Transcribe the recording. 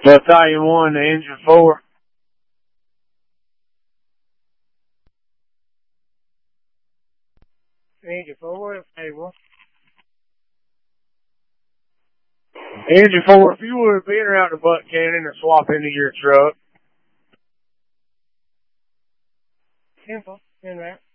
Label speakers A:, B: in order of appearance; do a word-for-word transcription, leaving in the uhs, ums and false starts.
A: Battalion one to Engine four.
B: Engine four, stable.
A: Engine four, if you would, be in or out the butt cannon or swap into your truck.
B: Simple, in there.